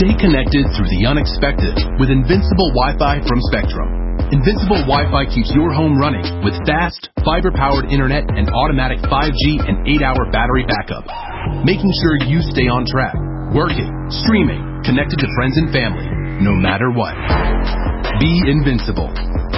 Stay connected through the unexpected with Invincible Wi-Fi from Spectrum. Invincible Wi-Fi keeps your home running with fast, fiber-powered internet and automatic 5G and 8-hour battery backup, making sure you stay on track, working, streaming, connected to friends and family, no matter what. Be invincible.